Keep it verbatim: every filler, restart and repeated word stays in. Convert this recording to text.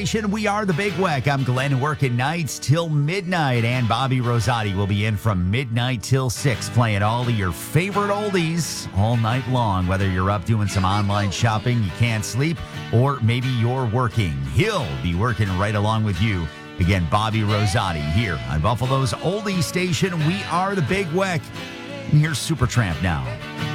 We are the Big Weck. I'm Glenn, working nights till midnight, and Bobby Rosati will be in from midnight till six, playing all of your favorite oldies all night long. Whether you're up doing some online shopping, you can't sleep, or maybe you're working, he'll be working right along with you. Again, Bobby Rosati here on Buffalo's oldie station. We are the Big Weck. And here's Supertramp now.